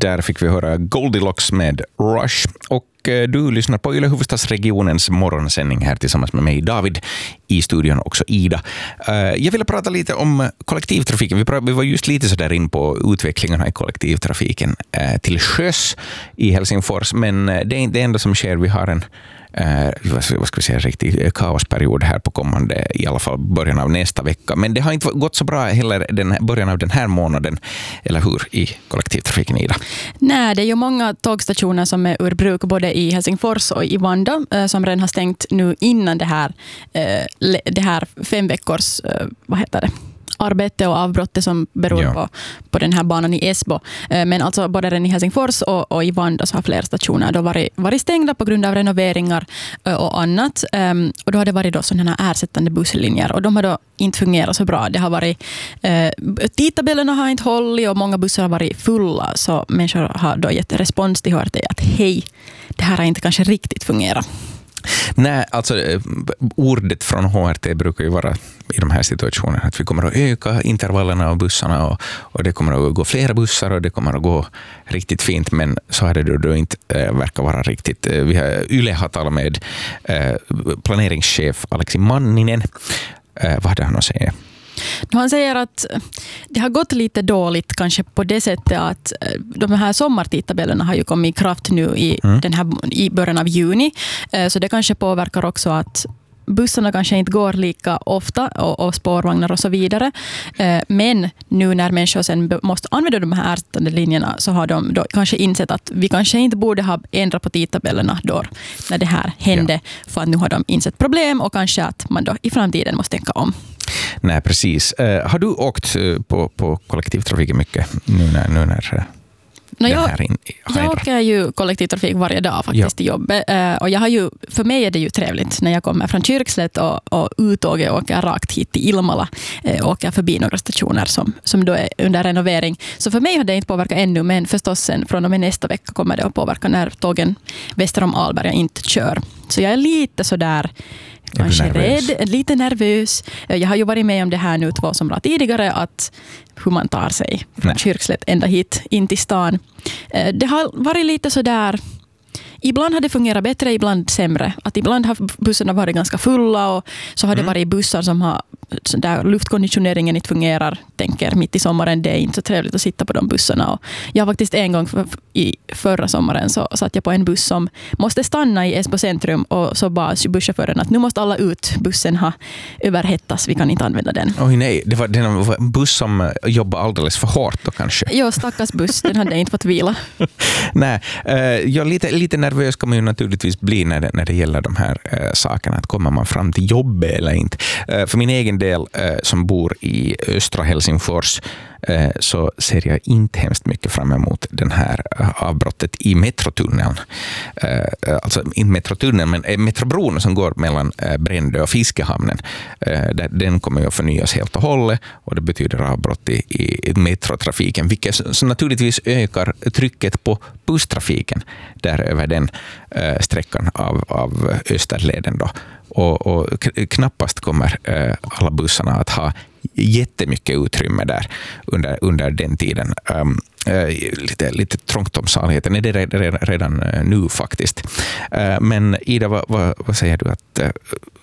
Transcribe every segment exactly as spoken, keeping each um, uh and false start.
Där fick vi höra Goldilocks med Rush. Och du lyssnar på Yle Hufvudstadsregionens morgonsändning här tillsammans med mig David, i studion också Ida. Jag ville prata lite om kollektivtrafiken. Vi, pratade, vi var just lite så där in på utvecklingarna i kollektivtrafiken till sjöss i Helsingfors, men det är det enda som sker. Vi har en Uh, vad ska vi säga, riktig kaosperiod här på kommande, i alla fall början av nästa vecka. Men det har inte gått så bra heller den början av den här månaden, eller hur, i kollektivtrafiken, Ida? Nej, det är ju många tågstationer som är ur bruk både i Helsingfors och i Vanda uh, som redan har stängt nu innan det här, uh, det här fem veckors, uh, vad heter det? arbete och avbrottet som beror ja. på, på den här banan i Esbo. Men alltså både den i Helsingfors och, och i Vanda så har flera stationer då varit, varit stängda på grund av renoveringar och annat. Och då har det varit då sådana här ersättande busslinjer och de har då inte fungerat så bra. Det har varit, eh, tidtabellerna har inte hållit och många bussar har varit fulla, så människor har då gett respons till H R T att hej, det här har inte kanske riktigt fungerat. Nej, alltså ordet från H R T brukar ju vara i de här situationerna att vi kommer att öka intervallerna av bussarna och, och det kommer att gå flera bussar och det kommer att gå riktigt fint, men så är det då, då inte äh, verkar vara riktigt. Vi har, Yle har talat med äh, planeringschef Aleksi Manninen. Äh, vad hade han att säga? Han säger att det har gått lite dåligt kanske på det sättet att de här sommartidtabellerna har ju kommit i kraft nu i, mm. den här, i början av juni. Så det kanske påverkar också att bussarna kanske inte går lika ofta och, och spårvagnar och så vidare. Men nu när människor sen måste använda de här ersättande linjerna så har de då kanske insett att vi kanske inte borde ha ändrat på tidtabellerna då när det här hände, ja. För att nu har de insett problem och kanske att man då i framtiden måste tänka om. Nej, precis. Uh, har du åkt uh, på, på kollektivtrafiken mycket nu när, nu när uh, no, jag, in, jag åker ju kollektivtrafik varje dag faktiskt ja. i jobbet. Uh, och jag har ju, för mig är det ju trevligt när jag kommer från Kyrkslätt och, och uttåget åker rakt hit till Ilmala. Uh, åker förbi några stationer som, som då är under renovering. Så för mig har det inte påverkat ännu, men förstås sen från och med nästa vecka kommer det att påverka när tågen väster om Alberga inte kör. Så jag är lite sådär kanske rädd, lite nervös. Jag har ju varit med om det här nu två somrar tidigare, att hur man tar sig från Kyrkslätt ända hit in till stan. Det har varit lite så där. Ibland har det fungerat bättre, ibland sämre. Att ibland har bussarna varit ganska fulla och så har det varit bussar som har där luftkonditioneringen inte fungerar, tänker mitt i sommaren, det är inte så trevligt att sitta på de bussarna. Och jag faktiskt en gång för, i förra sommaren så satt jag på en buss som måste stanna i Esbo centrum och så bad busschauffören att nu måste alla ut, bussen har överhettas, vi kan inte använda den. Oj nej, det var en buss som jobbar alldeles för hårt då kanske. Ja, stackars buss, den hade inte fått vila. Nej, jag lite, lite nervös kan man ju naturligtvis bli när det, när det gäller de här äh, sakerna, att kommer man fram till jobbet eller inte. Äh, för min egen del äh, som bor i östra Helsingfors äh, så ser jag inte hemskt mycket fram emot den här äh, avbrottet i metrotunneln. Äh, alltså inte metrotunneln, men äh, metrobron som går mellan äh, Brändö och Fiskehamnen. Äh, där, den kommer ju att förnyas helt och hållet och det betyder avbrott i, i metrotrafiken, vilket så naturligtvis ökar trycket på busstrafiken där över den äh, sträckan av, av Österleden då. Och, och knappast kommer äh, alla bussarna att ha jättemycket utrymme där under, under den tiden. Um, äh, lite, lite trångt om saligheten är det redan, redan äh, nu faktiskt. Äh, men Ida, vad, vad, vad säger du att äh,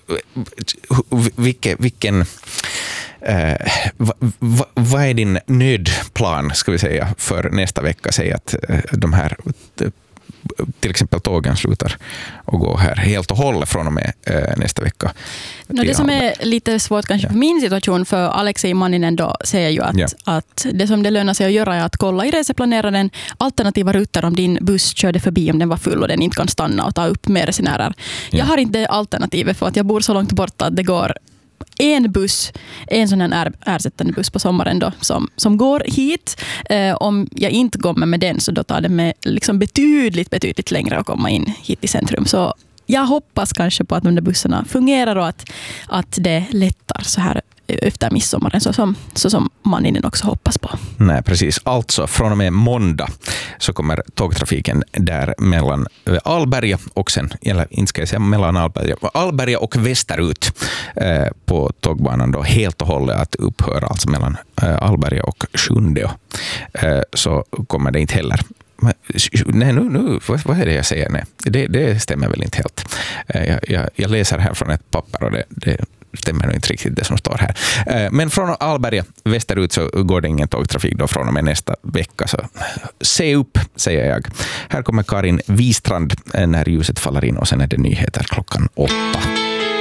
vilken, vilken äh, vad, vad, vad är din nödplan, ska vi säga, för nästa vecka? Säg att äh, de här till exempel tågen slutar och gå här helt och hållet från och med äh, nästa vecka. No, det som är lite svårt kanske för ja. min situation, för Aleksi Manninen då säger ju att, ja. att det som det lönar sig att göra är att kolla i reseplaneraren alternativa rutter om din buss körde förbi om den var full och den inte kan stanna och ta upp med resenärer. Ja. Jag har inte alternativet för att jag bor så långt borta att det går en buss, en sån här ersättande buss på sommaren då, som, som går hit. Eh, om jag inte kommer med den så då tar det med liksom betydligt, betydligt längre att komma in hit i centrum. Så jag hoppas kanske på att de där bussarna fungerar och att, att det lättar så här efter midsommaren, så som, så som Manninen också hoppas på. Nej, precis. Alltså, från och med måndag så kommer tågtrafiken där mellan Alberga och sen, eller inte ska jag säga mellan Alberga, Alberga och västerut eh, på tågbanan då helt och hållet att upphöra, alltså mellan eh, Alberga och Sjundeå. Eh, så kommer det inte heller nej, nu, nu, vad, vad är det jag säger? Nej, det, det stämmer väl inte helt. Jag, jag, jag läser här från ett papper och det, det stämmer nog inte riktigt det som står här. Men från Alberga västerut så går det ingen tågtrafik då från och med nästa vecka. Så se upp, säger jag. Här kommer Karin Wistrand när ljuset faller in och sen är det nyheter klockan åtta.